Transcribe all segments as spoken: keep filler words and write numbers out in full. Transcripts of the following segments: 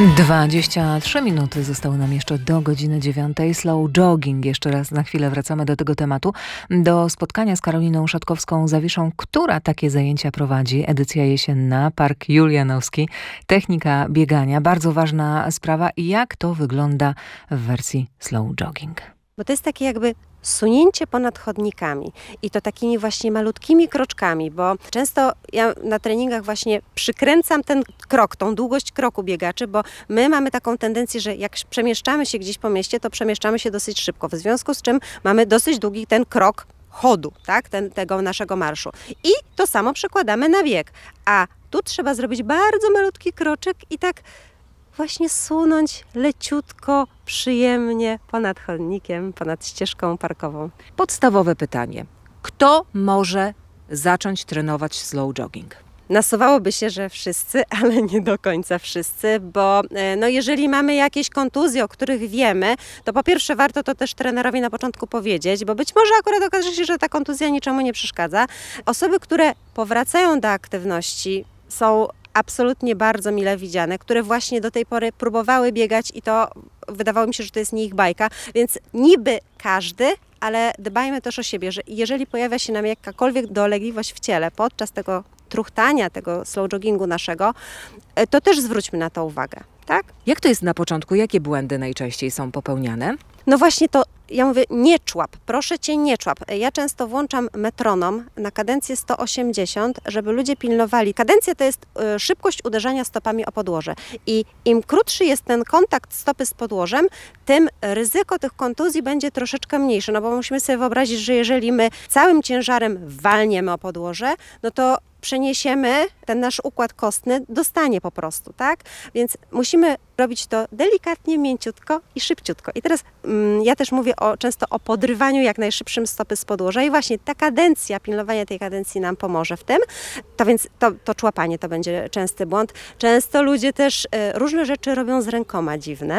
dwadzieścia trzy minuty zostały nam jeszcze do godziny dziewiątej. Slow jogging. Jeszcze raz na chwilę wracamy do tego tematu. Do spotkania z Karoliną Szatkowską-Zawiszą, która takie zajęcia prowadzi. Edycja jesienna, Park Julianowski. Technika biegania. Bardzo ważna sprawa. I jak to wygląda w wersji slow jogging? Bo to jest takie jakby sunięcie ponad chodnikami i to takimi właśnie malutkimi kroczkami, bo często ja na treningach właśnie przykręcam ten krok, tą długość kroku biegaczy, bo my mamy taką tendencję, że jak przemieszczamy się gdzieś po mieście, to przemieszczamy się dosyć szybko, w związku z czym mamy dosyć długi ten krok chodu, tak, ten, tego naszego marszu. I to samo przekładamy na bieg, a tu trzeba zrobić bardzo malutki kroczek i tak właśnie sunąć leciutko, przyjemnie ponad chodnikiem, ponad ścieżką parkową. Podstawowe pytanie. Kto może zacząć trenować slow jogging? Nasuwałoby się, że wszyscy, ale nie do końca wszyscy, bo no jeżeli mamy jakieś kontuzje, o których wiemy, to po pierwsze warto to też trenerowi na początku powiedzieć, bo być może akurat okaże się, że ta kontuzja niczemu nie przeszkadza. Osoby, które powracają do aktywności, są absolutnie bardzo mile widziane, które właśnie do tej pory próbowały biegać i to wydawało mi się, że to jest nie ich bajka, więc niby każdy, ale dbajmy też o siebie, że jeżeli pojawia się nam jakakolwiek dolegliwość w ciele podczas tego truchtania, tego slow joggingu naszego, to też zwróćmy na to uwagę, tak? Jak to jest na początku? Jakie błędy najczęściej są popełniane? No właśnie to, ja mówię, nie człap, proszę Cię, nie człap. Ja często włączam metronom na kadencję sto osiemdziesiąt, żeby ludzie pilnowali. Kadencja to jest y, szybkość uderzania stopami o podłoże i im krótszy jest ten kontakt stopy z podłożem, tym ryzyko tych kontuzji będzie troszeczkę mniejsze, no bo musimy sobie wyobrazić, że jeżeli my całym ciężarem walniemy o podłoże, no to przeniesiemy ten nasz układ kostny, dostanie po prostu, tak? Więc musimy robić to delikatnie, mięciutko i szybciutko. I teraz mm, ja też mówię o, często o podrywaniu jak najszybszym stopy z podłoża i właśnie ta kadencja, pilnowanie tej kadencji nam pomoże w tym. To więc to, to człapanie to będzie częsty błąd. Często ludzie też y, różne rzeczy robią z rękoma dziwne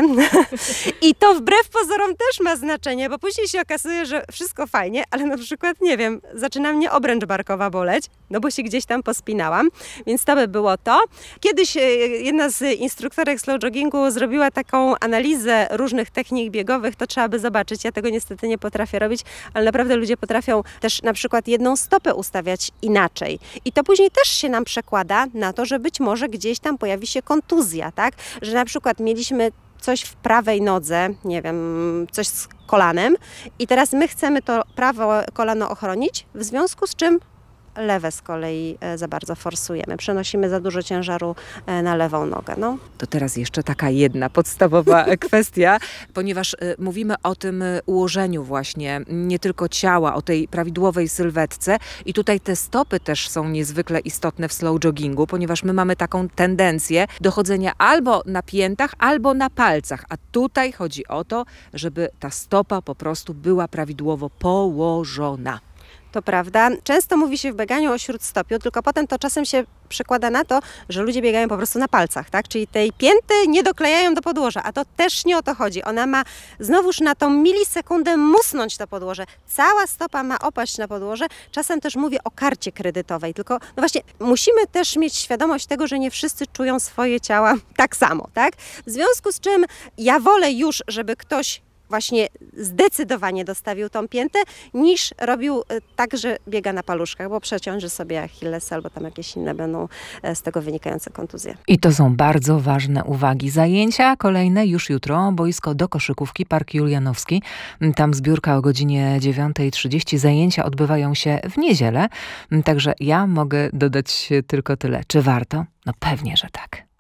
i to wbrew pozorom też ma znaczenie, bo później się okazuje, że wszystko fajnie, ale na przykład, nie wiem, zaczyna mnie obręcz barkowa boleć, no bo się gdzieś tam pospinałam, więc to by było to. Kiedyś jedna z instruktorek slow joggingu zrobiła taką analizę różnych technik biegowych, to trzeba by zobaczyć. Ja tego niestety nie potrafię robić, ale naprawdę ludzie potrafią też na przykład jedną stopę ustawiać inaczej. I to później też się nam przekłada na to, że być może gdzieś tam pojawi się kontuzja, tak? Że na przykład mieliśmy coś w prawej nodze, nie wiem, coś z kolanem i teraz my chcemy to prawe kolano ochronić, w związku z czym lewe z kolei za bardzo forsujemy. Przenosimy za dużo ciężaru na lewą nogę. No. To teraz jeszcze taka jedna podstawowa kwestia, ponieważ y, mówimy o tym y, ułożeniu właśnie nie tylko ciała, o tej prawidłowej sylwetce i tutaj te stopy też są niezwykle istotne w slow joggingu, ponieważ my mamy taką tendencję do chodzenia albo na piętach, albo na palcach, a tutaj chodzi o to, żeby ta stopa po prostu była prawidłowo położona. To prawda. Często mówi się w bieganiu o śródstopiu, tylko potem to czasem się przekłada na to, że ludzie biegają po prostu na palcach, tak? Czyli tej pięty nie doklejają do podłoża, a to też nie o to chodzi. Ona ma znowuż na tą milisekundę musnąć to podłoże. Cała stopa ma opaść na podłoże. Czasem też mówię o karcie kredytowej, tylko no właśnie musimy też mieć świadomość tego, że nie wszyscy czują swoje ciała tak samo, tak? W związku z czym ja wolę już, żeby ktoś właśnie zdecydowanie dostawił tą piętę, niż robił tak, że biega na paluszkach, bo przeciąży sobie Achilles albo tam jakieś inne będą z tego wynikające kontuzje. I to są bardzo ważne uwagi. Zajęcia kolejne już jutro. Boisko do koszykówki, Park Julianowski. Tam zbiórka o godzinie dziewiąta trzydzieści. Zajęcia odbywają się w niedzielę. Także ja mogę dodać tylko tyle. Czy warto? No pewnie, że tak.